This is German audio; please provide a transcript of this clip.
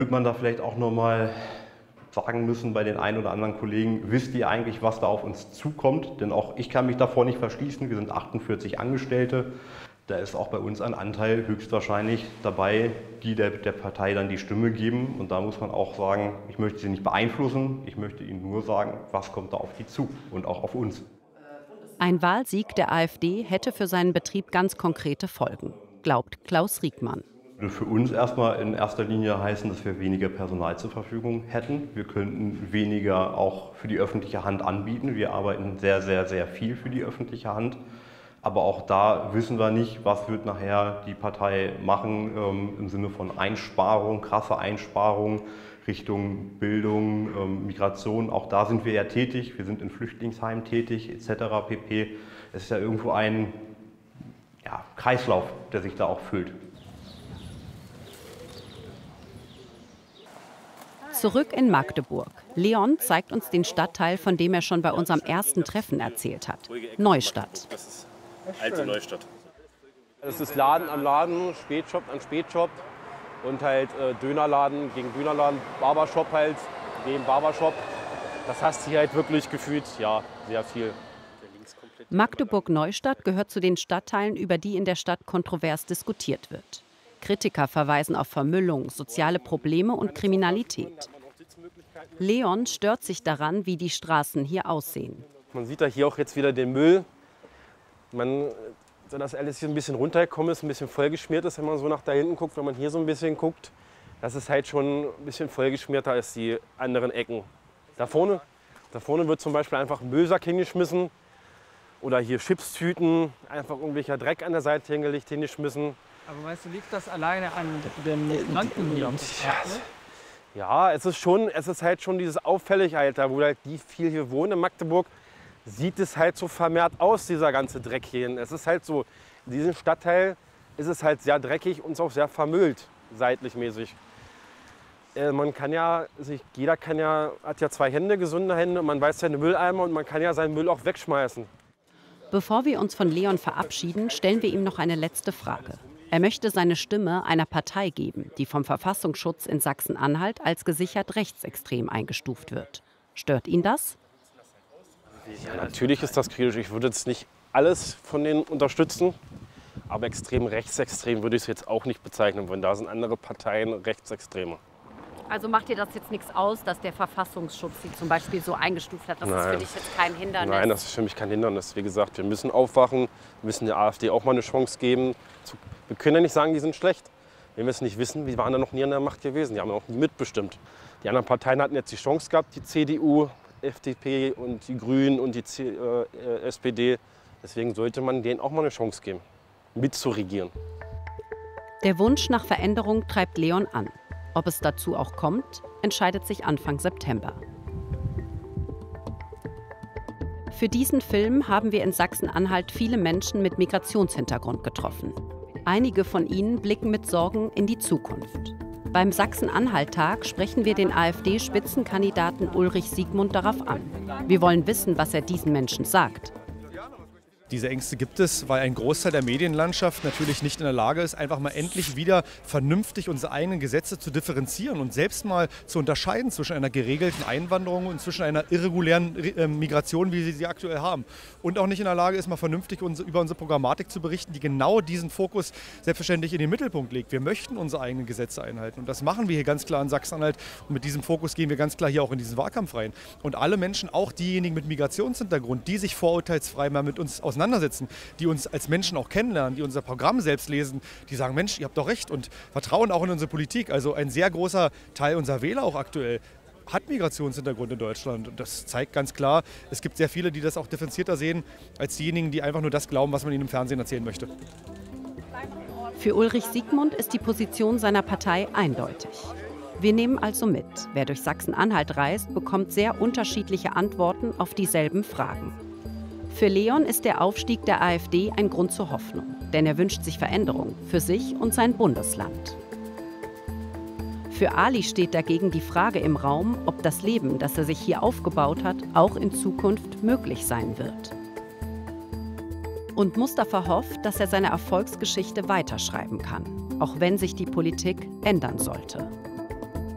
Wird man da vielleicht auch noch mal sagen müssen bei den einen oder anderen Kollegen, wisst ihr eigentlich, was da auf uns zukommt? Denn auch ich kann mich davor nicht verschließen, wir sind 48 Angestellte. Da ist auch bei uns ein Anteil höchstwahrscheinlich dabei, die der Partei dann die Stimme geben. Und da muss man auch sagen, ich möchte sie nicht beeinflussen, ich möchte ihnen nur sagen, was kommt da auf die zu und auch auf uns. Ein Wahlsieg der AfD hätte für seinen Betrieb ganz konkrete Folgen, glaubt Klaus Riekmann. Würde für uns erstmal in erster Linie heißen, dass wir weniger Personal zur Verfügung hätten. Wir könnten weniger auch für die öffentliche Hand anbieten. Wir arbeiten sehr, sehr, sehr viel für die öffentliche Hand. Aber auch da wissen wir nicht, was wird nachher die Partei machen im Sinne von Einsparung, krasse Einsparung Richtung Bildung, Migration. Auch da sind wir ja tätig. Wir sind in Flüchtlingsheimen tätig etc. pp. Es ist ja irgendwo ein Kreislauf, der sich da auch füllt. Zurück in Magdeburg. Leon zeigt uns den Stadtteil, von dem er schon bei unserem ersten Treffen erzählt hat. Neustadt. Das ist alte Neustadt. Es ist Laden an Laden, Spätshop an Spätshop und halt Dönerladen gegen Dönerladen, Barbershop halt gegen Barbershop. Das hast du hier halt wirklich gefühlt, ja, sehr viel. Magdeburg-Neustadt gehört zu den Stadtteilen, über die in der Stadt kontrovers diskutiert wird. Kritiker verweisen auf Vermüllung, soziale Probleme und Kriminalität. Leon stört sich daran, wie die Straßen hier aussehen. Man sieht da hier auch jetzt wieder den Müll. Dass alles hier ein bisschen runtergekommen ist, ein bisschen vollgeschmiert ist, wenn man so nach da hinten guckt. Wenn man hier so ein bisschen guckt, das ist halt schon ein bisschen vollgeschmierter als die anderen Ecken. Da vorne wird zum Beispiel einfach ein Müllsack hingeschmissen oder hier Chipstüten, einfach irgendwelcher Dreck an der Seite hingelegt, hingeschmissen. Aber weißt du, liegt das alleine an dem Migranten hier auf der Straße? Ja, es ist halt schon dieses Auffälligkeit, wo halt die viel hier wohnen in Magdeburg, sieht es halt so vermehrt aus, dieser ganze Dreck hier. Es ist halt so, in diesem Stadtteil ist es halt sehr dreckig und auch sehr vermüllt, seitlich mäßig. Jeder hat ja 2 Hände, gesunde Hände, und man weiß seine Mülleimer und man kann ja seinen Müll auch wegschmeißen. Bevor wir uns von Leon verabschieden, stellen wir ihm noch eine letzte Frage. Er möchte seine Stimme einer Partei geben, die vom Verfassungsschutz in Sachsen-Anhalt als gesichert rechtsextrem eingestuft wird. Stört ihn das? Ja, natürlich ist das kritisch. Ich würde jetzt nicht alles von denen unterstützen, aber rechtsextrem würde ich es jetzt auch nicht bezeichnen wollen. Da sind andere Parteien Rechtsextreme. Also macht dir das jetzt nichts aus, dass der Verfassungsschutz sie zum Beispiel so eingestuft hat? Das ist für dich jetzt kein Hindernis? Nein, das ist für mich kein Hindernis. Wie gesagt, wir müssen aufwachen, wir müssen der AfD auch mal eine Chance geben. Wir können ja nicht sagen, die sind schlecht. Wenn wir es nicht wissen, wir waren da noch nie an der Macht gewesen. Die haben auch nie mitbestimmt. Die anderen Parteien hatten jetzt die Chance gehabt, die CDU, FDP und die Grünen und die SPD. Deswegen sollte man denen auch mal eine Chance geben, mitzuregieren. Der Wunsch nach Veränderung treibt Leon an. Ob es dazu auch kommt, entscheidet sich Anfang September. Für diesen Film haben wir in Sachsen-Anhalt viele Menschen mit Migrationshintergrund getroffen. Einige von ihnen blicken mit Sorgen in die Zukunft. Beim Sachsen-Anhalt-Tag sprechen wir den AfD-Spitzenkandidaten Ulrich Siegmund darauf an. Wir wollen wissen, was er diesen Menschen sagt. Diese Ängste gibt es, weil ein Großteil der Medienlandschaft natürlich nicht in der Lage ist, einfach mal endlich wieder vernünftig unsere eigenen Gesetze zu differenzieren und selbst mal zu unterscheiden zwischen einer geregelten Einwanderung und zwischen einer irregulären Migration, wie wir sie aktuell haben. Und auch nicht in der Lage ist, mal vernünftig über unsere Programmatik zu berichten, die genau diesen Fokus selbstverständlich in den Mittelpunkt legt. Wir möchten unsere eigenen Gesetze einhalten und das machen wir hier ganz klar in Sachsen-Anhalt und mit diesem Fokus gehen wir ganz klar hier auch in diesen Wahlkampf rein. Und alle Menschen, auch diejenigen mit Migrationshintergrund, die sich vorurteilsfrei mal mit uns auseinandersetzen, die uns als Menschen auch kennenlernen, die unser Programm selbst lesen, die sagen, Mensch, ihr habt doch recht und vertrauen auch in unsere Politik. Also ein sehr großer Teil unserer Wähler auch aktuell hat Migrationshintergrund in Deutschland. Und das zeigt ganz klar, es gibt sehr viele, die das auch differenzierter sehen, als diejenigen, die einfach nur das glauben, was man ihnen im Fernsehen erzählen möchte. Für Ulrich Siegmund ist die Position seiner Partei eindeutig. Wir nehmen also mit, wer durch Sachsen-Anhalt reist, bekommt sehr unterschiedliche Antworten auf dieselben Fragen. Für Leon ist der Aufstieg der AfD ein Grund zur Hoffnung, denn er wünscht sich Veränderung für sich und sein Bundesland. Für Ali steht dagegen die Frage im Raum, ob das Leben, das er sich hier aufgebaut hat, auch in Zukunft möglich sein wird. Und Mustafa hofft, dass er seine Erfolgsgeschichte weiterschreiben kann, auch wenn sich die Politik ändern sollte.